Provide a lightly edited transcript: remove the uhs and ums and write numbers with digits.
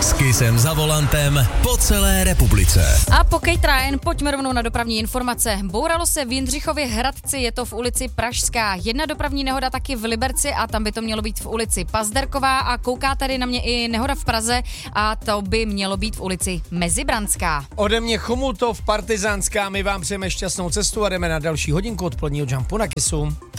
S Kissem za volantem po celé republice. A po Kate Ryan pojďme rovnou na dopravní informace. Bouralo se v Jindřichově Hradci, je to v ulici Pražská. Jedna dopravní nehoda taky v Liberci a tam by to mělo být v ulici Pazderková a kouká tady na mě i nehoda v Praze a to by mělo být v ulici Mezibranská. Ode mě Chomutov, Partizánská, my vám přejeme šťastnou cestu a jdeme na další hodinku odpoledního jumpu na Kissu.